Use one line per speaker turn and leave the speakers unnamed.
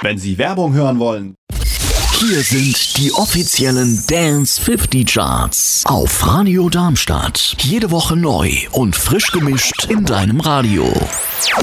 Wenn Sie Werbung hören wollen.
Hier sind die offiziellen Dance 50 Charts auf Radio Darmstadt. Jede Woche neu und frisch gemischt in deinem Radio.